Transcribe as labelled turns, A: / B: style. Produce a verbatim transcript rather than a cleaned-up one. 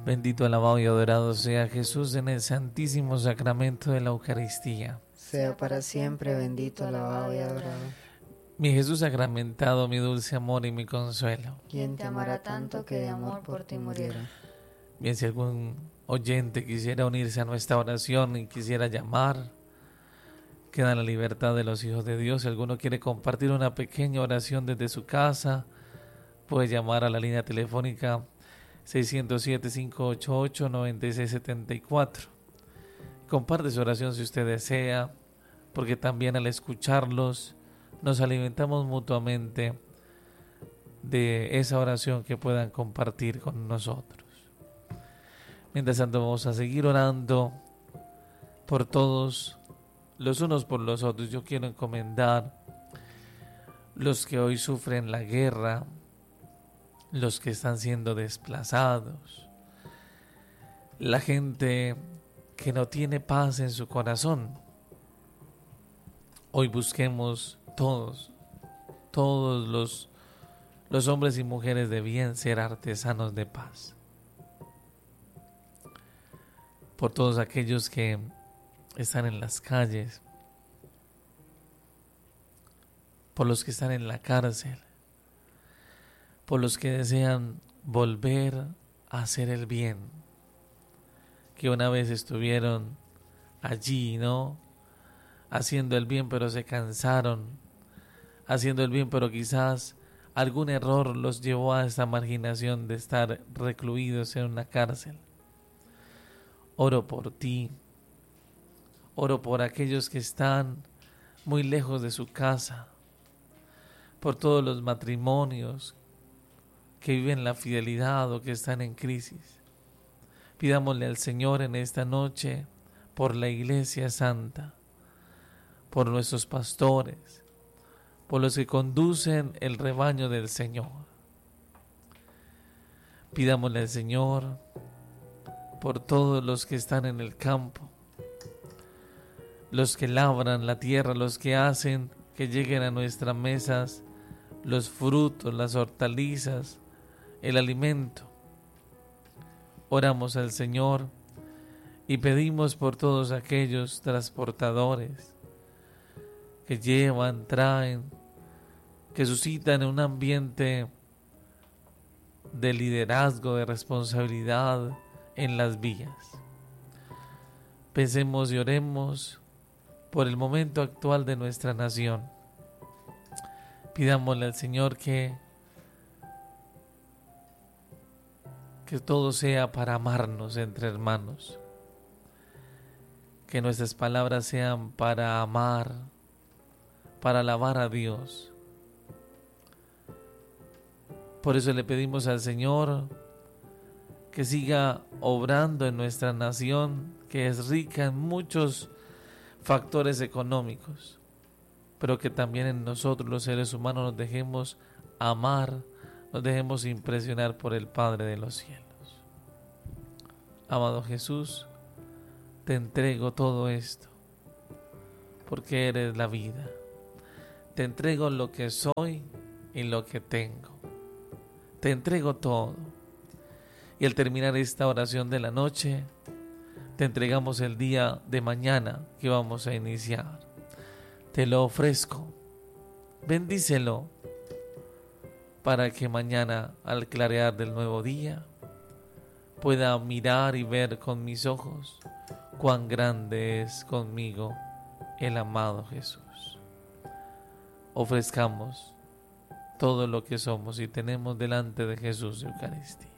A: Bendito, alabado y adorado sea Jesús en el santísimo sacramento de la Eucaristía.
B: Sea para siempre bendito, alabado y adorado.
A: Mi Jesús sacramentado, mi dulce amor y mi consuelo.
B: ¿Quién te amará tanto que de amor por ti muriera?
A: Bien, si algún oyente quisiera unirse a nuestra oración y quisiera llamar, queda en la libertad de los hijos de Dios. Si alguno quiere compartir una pequeña oración desde su casa, puede llamar a la línea telefónica seis cero siete, cinco ocho ocho, nueve seis siete cuatro. Comparte su oración si usted desea, porque también al escucharlos nos alimentamos mutuamente de esa oración que puedan compartir con nosotros. Mientras tanto, vamos a seguir orando por todos, los unos por los otros. Yo quiero encomendar los que hoy sufren la guerra, los que están siendo desplazados, la gente que no tiene paz en su corazón. Hoy busquemos todos, todos los, los hombres y mujeres de bien ser artesanos de paz. Por todos aquellos que están en las calles, por los que están en la cárcel, por los que desean volver a hacer el bien, que una vez estuvieron allí, ¿no?, haciendo el bien, pero se cansaron, haciendo el bien, pero quizás algún error los llevó a esta marginación de estar recluidos en una cárcel. Oro por ti, oro por aquellos que están muy lejos de su casa, por todos los matrimonios que viven la fidelidad o que están en crisis. Pidámosle al Señor en esta noche por la Iglesia Santa, por nuestros pastores, por los que conducen el rebaño del Señor. Pidámosle al Señor por todos los que están en el campo, los que labran la tierra, los que hacen que lleguen a nuestras mesas los frutos, las hortalizas, el alimento. Oramos al Señor y pedimos por todos aquellos transportadores que llevan, traen, que suscitan un ambiente de liderazgo, de responsabilidad en las vías. Pensemos y oremos por el momento actual de nuestra nación. Pidámosle al Señor que que todo sea para amarnos entre hermanos, que nuestras palabras sean para amar, para alabar a Dios. Por eso le pedimos al Señor que siga obrando en nuestra nación, que es rica en muchos factores económicos, pero que también en nosotros los seres humanos nos dejemos amar, nos dejemos impresionar por el Padre de los cielos. Amado Jesús, te entrego todo esto, porque eres la vida. Te entrego lo que soy y lo que tengo. Te entrego todo. Y al terminar esta oración de la noche, te entregamos el día de mañana que vamos a iniciar. Te lo ofrezco. Bendícelo para que mañana, al clarear del nuevo día, pueda mirar y ver con mis ojos cuán grande es conmigo el amado Jesús. Ofrezcamos todo lo que somos y tenemos delante de Jesús de Eucaristía.